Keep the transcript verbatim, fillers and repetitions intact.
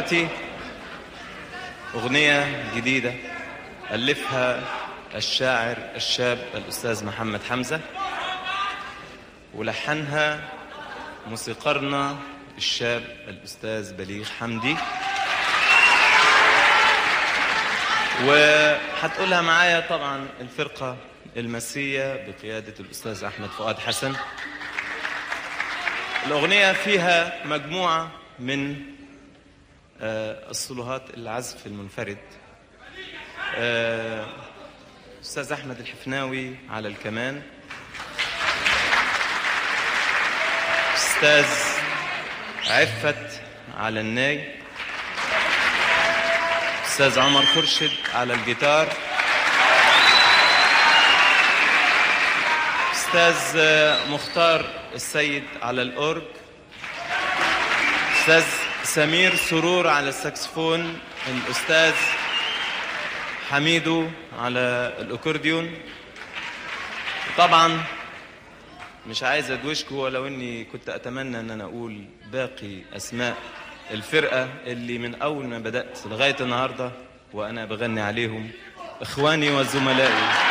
دلوقتي أغنية جديدة ألفها الشاعر الشاب الأستاذ محمد حمزة، ولحنها موسيقارنا الشاب الأستاذ بليغ حمدي، وهتقولها معايا طبعا الفرقة المسية بقيادة الأستاذ أحمد فؤاد حسن. الأغنية فيها مجموعة من الصلوهات العزف المنفرد، أستاذ أحمد الحفناوي على الكمان، أستاذ عفت على الناي، أستاذ عمر خرشد على الجيتار، أستاذ مختار السيد على الأورج، أستاذ سمير سرور على الساكسفون، الأستاذ حميدو على الأكورديون. طبعا مش عايز أدوشكم، ولو أني كنت أتمنى أن أنا أقول باقي أسماء الفرقة اللي من أول ما بدأت لغاية النهاردة وأنا بغني عليهم، إخواني وزملائي.